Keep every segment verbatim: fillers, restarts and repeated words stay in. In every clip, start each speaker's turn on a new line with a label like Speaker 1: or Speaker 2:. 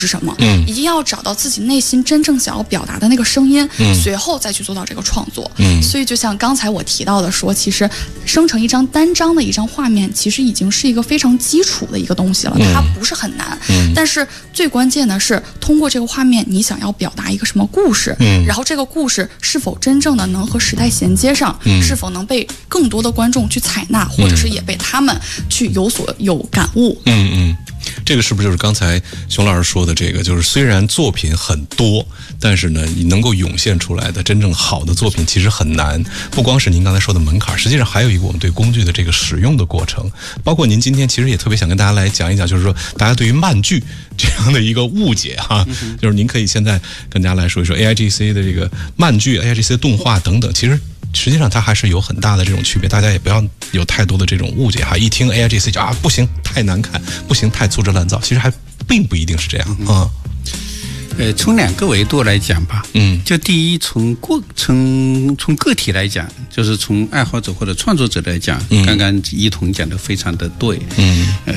Speaker 1: 是什么？嗯，一定要找到自己内心真正想要表达的那个声音，
Speaker 2: 嗯，
Speaker 1: 随后再去做到这个创作。
Speaker 2: 嗯，
Speaker 1: 所以就像刚才我提到的说，其实生成一张单张的一张画面，其实已经是一个非常基础的一个东西了，
Speaker 2: 嗯，
Speaker 1: 它不是很难。
Speaker 2: 嗯，
Speaker 1: 但是最关键的是，通过这个画面，你想要表达一个什么故事？
Speaker 2: 嗯，
Speaker 1: 然后这个故事是否真正的能和时代衔接上？嗯，是否能被更多的观众去采纳，或者是也被他们去有所有感悟？
Speaker 2: 嗯嗯。这个是不是就是刚才熊老师说的这个？就是虽然作品很多，但是呢，你能够涌现出来的真正好的作品其实很难。不光是您刚才说的门槛，实际上还有一个我们对工具的这个使用的过程。包括您今天其实也特别想跟大家来讲一讲，就是说大家对于慢剧这样的一个误解哈，嗯、就是您可以现在跟大家来说一说 A I G C 的这个慢剧、A I G C 的动画等等，其实。实际上它还是有很大的这种区别，大家也不要有太多的这种误解哈。一听 A I G C 就啊不行，太难看，不行，太粗制滥造，其实还并不一定是这样啊。
Speaker 3: 呃，从两个维度来讲吧，嗯，就第一，从个从从个体来讲，就是从爱好者或者创作者来讲，嗯、刚刚一彤讲的非常的对，嗯，呃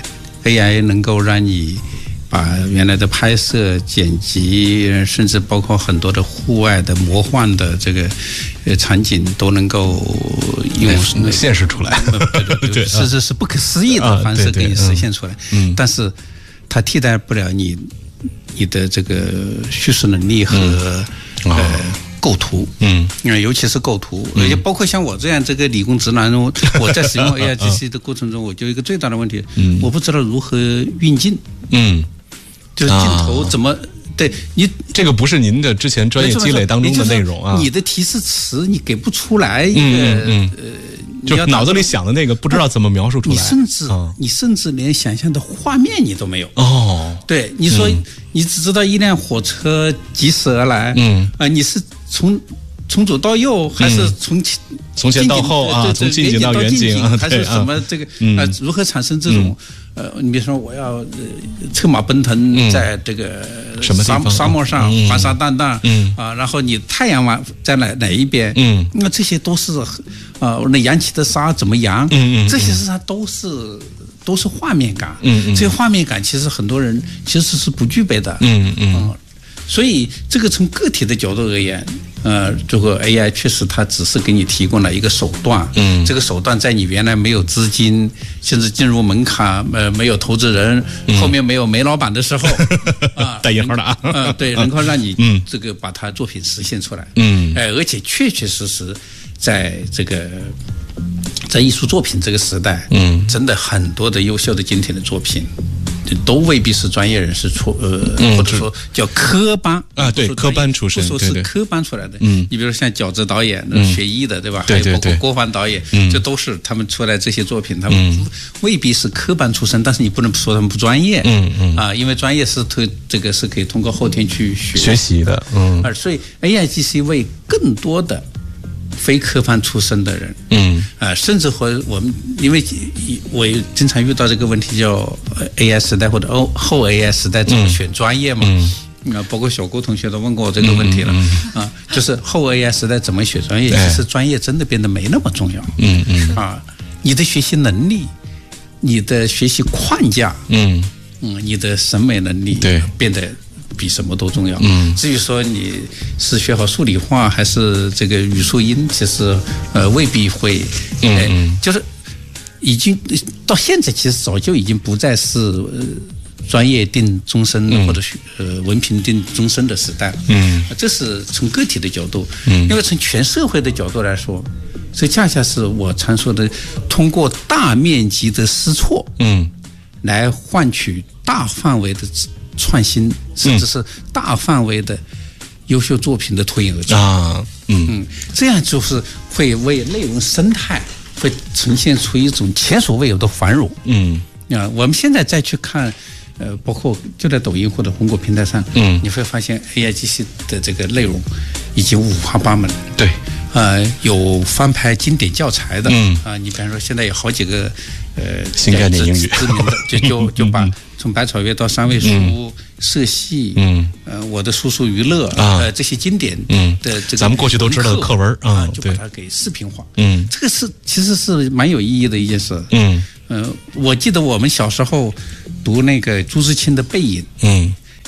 Speaker 3: ，A I 能够让你。把原来的拍摄、剪辑，甚至包括很多的户外的魔幻的这个呃场景，都能够用
Speaker 2: 现实出来，
Speaker 3: 对对对，是是是不可思议的方式给你实现出来。嗯，但是它替代不了你你的这个叙事能力和、嗯、呃。构图，嗯，尤其是构图，而且包括像我这样这个理工直男，我在使用 A I G C 的过程中，我就有一个最大的问题，嗯，我不知道如何运镜，嗯，就是镜头怎么。对你
Speaker 2: 这个不是您的之前专业积累当中的内容啊，
Speaker 3: 你的提示词你给不出来一个、
Speaker 2: 嗯嗯、呃，就脑子里想的那个不知道怎么描述出来，
Speaker 3: 你甚至、嗯、你甚至连想象的画面你都没有哦。对，你说、嗯、你只知道一辆火车疾驶而来，嗯啊、呃，你是从从左到右还是从前、
Speaker 2: 嗯、从前到后啊，从近景到远景啊，
Speaker 3: 还是什么这个、嗯、呃如何产生这种？嗯呃，你比如说，我要、呃、策马奔腾在这个沙沙漠上，黄沙荡荡，嗯啊，然后你太阳往在哪哪一边，嗯，那这些都是呃，那扬起的沙怎么扬，嗯嗯，这些实际上都是都是画面感，嗯嗯，这些画面感其实很多人其实是不具备的，嗯嗯。呃所以，这个从个体的角度而言，呃，这个 A I 确实它只是给你提供了一个手段，嗯，这个手段在你原来没有资金，甚至进入门槛，呃，没有投资人，嗯、后面没有煤老板的时候，啊，
Speaker 2: 带引号的啊，
Speaker 3: 呃，对，能够让你嗯这个把它作品实现出来，嗯，哎、呃，而且确确实实在这个。在艺术作品这个时代，嗯，真的很多的优秀的经典的作品，都未必是专业人士出，呃，嗯、或者说叫科班
Speaker 2: 啊，对，科班出身，
Speaker 3: 不说是科班出来的，嗯，你比如说像饺子导演，嗯、学医的，对吧？
Speaker 2: 对对对，
Speaker 3: 还有包括郭帆导演，嗯，这都是他们出来这些作品，他们未必是科班出身，但是你不能说他们不专业，嗯嗯，啊，因为专业是推这个是可以通过后天去学
Speaker 2: 学习的，嗯，
Speaker 3: 啊，所以 A I G C 为更多的。非科班出身的人，嗯，啊、呃，甚至和我们，因为我经常遇到这个问题，叫 A I 时代或者后 A I 时代怎么选专业嘛？嗯，嗯啊，包括小郭同学都问过我这个问题了，嗯嗯、啊，就是后 A I 时代怎么选专业？其实专业真的变得没那么重要，嗯嗯，啊，你的学习能力，你的学习框架，嗯嗯，你的审美能力，对，变得。比什么都重要。嗯，至于说你是学好数理化还是这个语数英，其实呃未必会，嗯、呃，就是已经到现在，其实早就已经不再是呃专业定终身、嗯、或者呃文凭定终身的时代了。嗯，这是从个体的角度，嗯，因为从全社会的角度来说，这恰恰是我常说的，通过大面积的试错，嗯，来换取大范围的。创新，甚至是大范围的优秀作品的脱颖而出啊，嗯嗯，这样就是会为内容生态会呈现出一种前所未有的繁荣。嗯啊，我们现在再去看，呃，包括就在抖音或者红果平台上，嗯，你会发现 A I G C 的这个内容已经五花八门。对，呃，有翻拍经典教材的，嗯啊，你比方说现在有好几个呃
Speaker 2: 新概念英语
Speaker 3: 知名的，就就就把。从百草园到三味书、嗯、社戏，嗯，呃，我的叔叔娱乐，啊、呃，这些经典的这个，
Speaker 2: 咱们过去都知道的课文啊，
Speaker 3: 就把它给视频化，嗯，这个是其实是蛮有意义的一件事，嗯，呃，我记得我们小时候读那个朱自清的《背影》，嗯，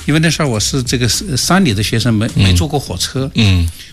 Speaker 3: 因为那时候我是这个山里的学生，没没坐过火车，
Speaker 2: 嗯，